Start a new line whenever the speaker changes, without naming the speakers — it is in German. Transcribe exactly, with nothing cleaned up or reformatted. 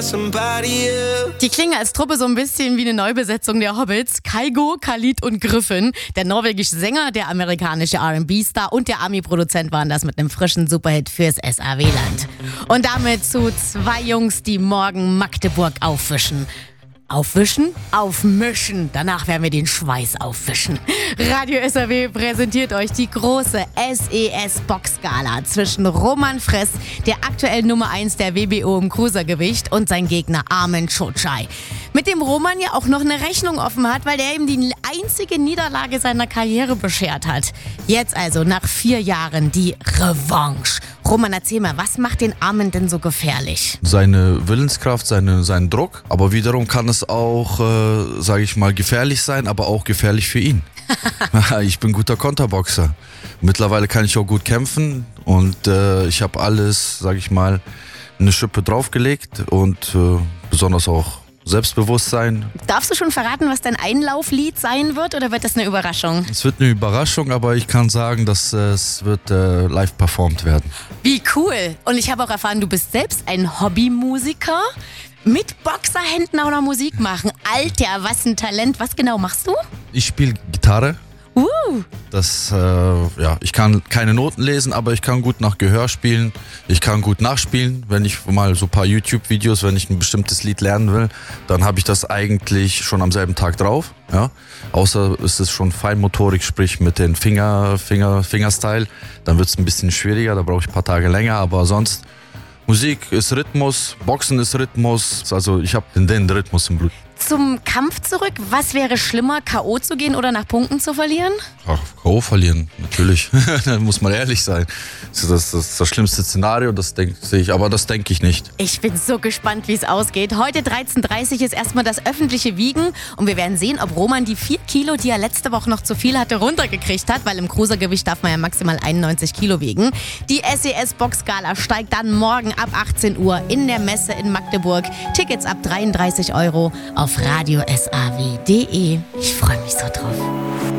Die klingen als Truppe so ein bisschen wie eine Neubesetzung der Hobbits. Kygo, Khalid und Griffin. Der norwegische Sänger, der amerikanische R and B-Star und der Ami-Produzent waren das mit einem frischen Superhit fürs S A W-Land. Und damit zu zwei Jungs, die morgen Magdeburg aufwischen. Aufwischen? Aufmischen. Danach werden wir den Schweiß aufwischen. Radio S A W präsentiert euch die große S E S-Boxgala zwischen Roman Fress, der aktuell Nummer eins der W B O im Cruisergewicht, und sein Gegner Armen Chochai. Mit dem Roman ja auch noch eine Rechnung offen hat, weil der ihm die einzige Niederlage seiner Karriere beschert hat. Jetzt also nach vier Jahren die Revanche. Roman, erzähl mal, was macht den Armen denn so gefährlich?
Seine Willenskraft, seine, seinen Druck. Aber wiederum kann es auch, äh, sage ich mal, gefährlich sein, aber auch gefährlich für ihn. Ich bin guter Konterboxer. Mittlerweile kann ich auch gut kämpfen und äh, ich habe alles, sage ich mal, eine Schippe draufgelegt und äh, besonders auch Selbstbewusstsein.
Darfst du schon verraten, was dein Einlauflied sein wird, oder wird das eine Überraschung?
Es wird eine Überraschung, aber ich kann sagen, dass äh, es wird äh, live performt werden.
Wie cool! Und ich habe auch erfahren, du bist selbst ein Hobbymusiker. Mit Boxerhänden auch noch Musik machen. Alter, was ein Talent. Was genau machst du?
Ich spiele Gitarre.
Uh.
Das, äh, ja, ich kann keine Noten lesen, aber ich kann gut nach Gehör spielen. Ich kann gut nachspielen. Wenn ich mal so ein paar YouTube-Videos, wenn ich ein bestimmtes Lied lernen will, dann habe ich das eigentlich schon am selben Tag drauf. Ja? Außer ist es schon Feinmotorik, sprich mit den Finger, Finger, Fingerstyle. Dann wird es ein bisschen schwieriger, da brauche ich ein paar Tage länger, aber sonst Musik ist Rhythmus, Boxen ist Rhythmus. Also ich habe den, den Rhythmus im Blut.
Zum Kampf zurück. Was wäre schlimmer, K O zu gehen oder nach Punkten zu verlieren?
Ach, K O verlieren, natürlich. Da muss man ehrlich sein. Das ist das, das, das schlimmste Szenario, das denke ich, aber das denke ich nicht.
Ich bin so gespannt, wie es ausgeht. Heute dreizehn Uhr dreißig ist erstmal das öffentliche Wiegen und wir werden sehen, ob Roman die vier Kilo, die er letzte Woche noch zu viel hatte, runtergekriegt hat, weil im Cruisergewicht darf man ja maximal einundneunzig Kilo wiegen. Die S E S-Boxgala steigt dann morgen ab achtzehn Uhr in der Messe in Magdeburg. Tickets ab dreiunddreißig Euro auf radio s a w punkt d e. Ich freue mich so drauf.